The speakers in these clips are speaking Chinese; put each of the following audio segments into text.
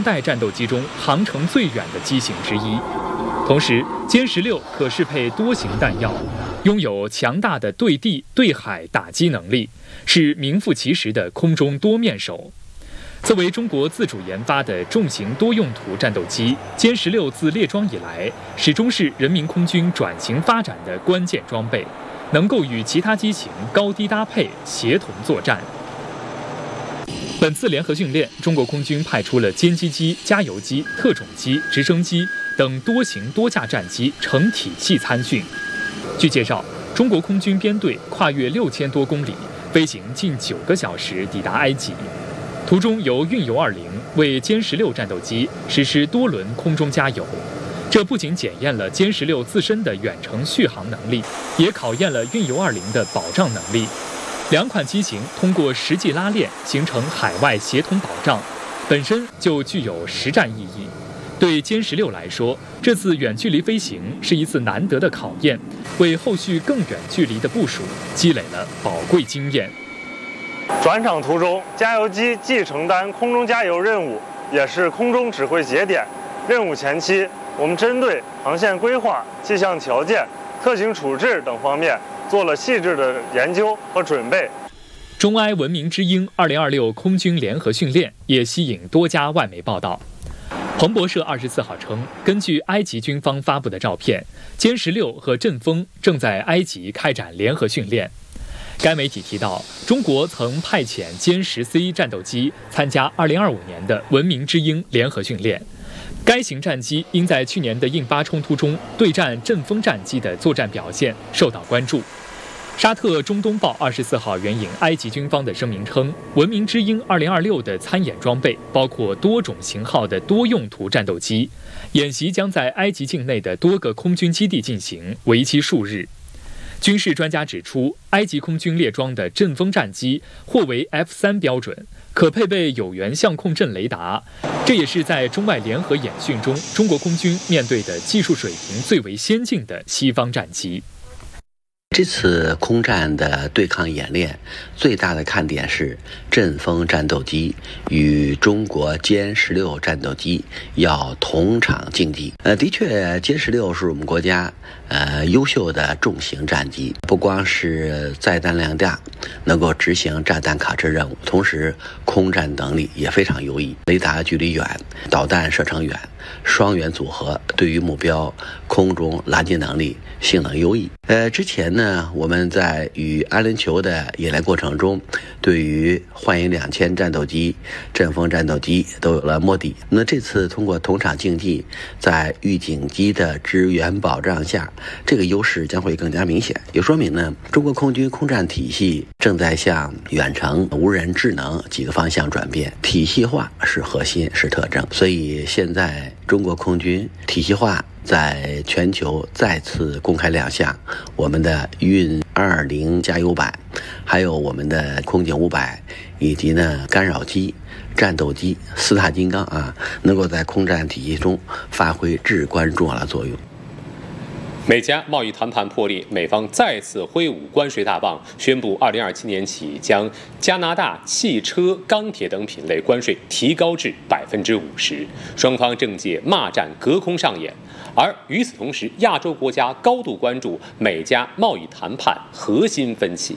同代战斗机中航程最远的机型之一。同时，歼16可适配多型弹药，拥有强大的对地、对海打击能力，是名副其实的空中多面手。作为中国自主研发的重型多用途战斗机，歼16自列装以来，始终是人民空军转型发展的关键装备，能够与其他机型高低搭配、协同作战。本次联合训练，中国空军派出了歼击机、加油机、特种机、直升机等多型多架战机成体系参训。据介绍，中国空军编队跨越6000多公里，飞行近9个小时抵达埃及。途中由运油20为歼16战斗机实施多轮空中加油，这不仅检验了歼16自身的远程续航能力，也考验了运油20的保障能力。两款机型通过实际拉练形成海外协同保障，本身就具有实战意义。对歼16来说，这次远距离飞行是一次难得的考验，为后续更远距离的部署积累了宝贵经验。 转场途中，加油机既承担空中加油任务，也是空中指挥节点。任务前期，我们针对航线规划、气象条件、特情处置等方面做了细致的研究和准备。 中埃文明之鹰2026空军联合训练也吸引多家外媒报道。彭博社24号称，根据埃及军方发布的照片，歼16和阵风正在埃及开展联合训练。该媒体提到，中国曾派遣歼10C 战斗机参加2025年的文明之鹰联合训练。该型战机因在去年的印巴冲突中对战阵风战机的作战表现受到关注。沙特中东报24号援引埃及军方的声明称，文明之鹰2026的参演装备包括多种型号的多用途战斗机，演习将在埃及境内的多个空军基地进行，为期数日。军事专家指出，埃及空军列装的阵风战机或为 F3标准，可配备有源相控阵雷达，这也是在中外联合演训中，中国空军面对的技术水平最为先进的西方战机。 这次空战的对抗演练最大的看点是阵风战斗机与中国歼16战斗机要同场竞技。的确，歼16是我们国家优秀的重型战机，不光是载弹量大，能够执行炸弹卡车任务，同时空战能力也非常优异，雷达距离远，导弹射程远，双元组合，对于目标空中拦截能力性能优异。之前呢，我们在与阿联酋的演练过程中，对于幻影2000战斗机、阵风战斗机都有了摸底。那这次通过同场竞技，在预警机的支援保障下，这个优势将会更加明显。也说明呢，中国空军空战体系正在向远程、无人、智能几个方向转变，体系化是核心，是特征。所以现在中国空军体系化在全球再次公开亮相，我们的运20加油版，还有我们的空警500，以及呢干扰机、战斗机四大金刚能够在空战体系中发挥至关重要的作用。 美加贸易谈判破裂，美方再次挥舞关税大棒，宣布2027年起将加拿大汽车、钢铁等品类关税提高至50%。双方政界骂战隔空上演。而与此同时，亚洲国家高度关注美加贸易谈判核心分歧。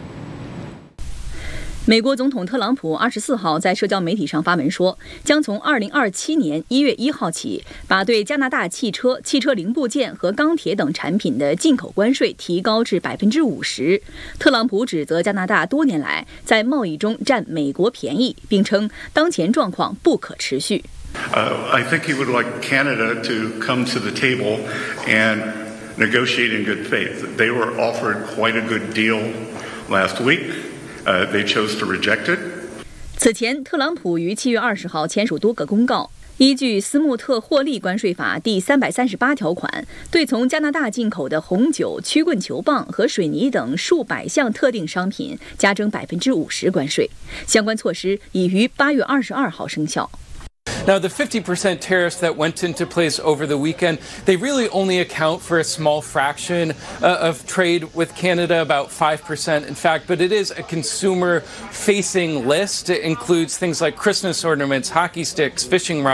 美国总统特朗普24号在社交媒体上发文说，将从2027年1月1号起，把对加拿大汽车、汽车零部件和钢铁等产品的进口关税提高至50%。特朗普指责加拿大多年来在贸易中占美国便宜，并称当前状况不可持续。 I think he would like Canada to come to the table and negotiate in good faith. They were offered quite a good deal last week. They chose to reject it. 此前，特朗普于7月20号签署多个公告，依据斯穆特获利关税法第338条款，对从加拿大进口的红酒、曲棍球棒和水泥等数百项特定商品加征50%关税。相关措施已于8月22号生效。 Now, the 50% tariffs that went into place over the weekend, they really only account for a small fraction of trade with Canada, about 5%, in fact, but it is a consumer-facing list. It includes things like Christmas ornaments, hockey sticks, fishing rods,